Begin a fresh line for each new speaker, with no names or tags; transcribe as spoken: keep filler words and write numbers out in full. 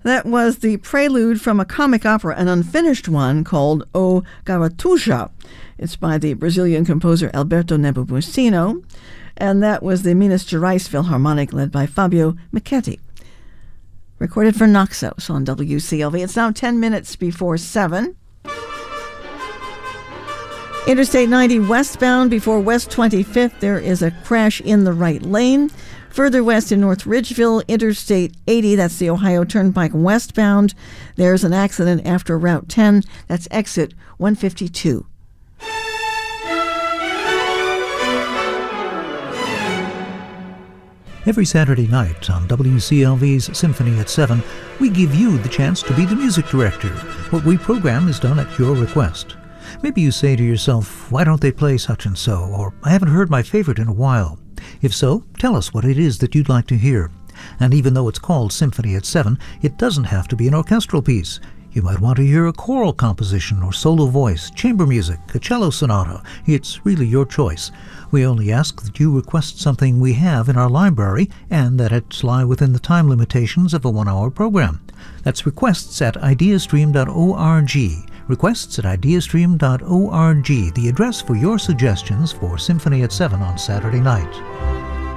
That was the prelude from a comic opera, an unfinished one called O Garatuja. It's by the Brazilian composer Alberto Nepomuceno, and that was the Minas Gerais Philharmonic led by Fabio Michetti. Recorded for Naxos on W C L V. It's now ten minutes before seven. Interstate ninety westbound before West twenty-fifth, there is a crash in the right lane. Further west in North Ridgeville, Interstate eighty, that's the Ohio Turnpike westbound. There's an accident after Route ten. That's exit one fifty-two.
Every Saturday night on W C L V's Symphony at seven, we give you the chance to be the music director. What we program is done at your request. Maybe you say to yourself, why don't they play such and so? Or, I haven't heard my favorite in a while. If so, tell us what it is that you'd like to hear. And even though it's called Symphony at seven, it doesn't have to be an orchestral piece. You might want to hear a choral composition or solo voice, chamber music, a cello sonata. It's really your choice. We only ask that you request something we have in our library and that it lie within the time limitations of a one-hour program. That's requests at ideastream dot org. Requests at ideastream dot org, the address for your suggestions for Symphony at seven on Saturday night.